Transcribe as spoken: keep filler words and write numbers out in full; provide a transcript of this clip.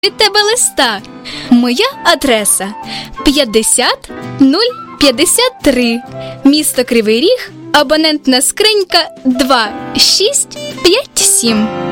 від тебе листа. Моя адреса п'ятдесят нуль п'ятдесят три, місто Кривий Ріг, абонентна скринька два шість п'ять сім.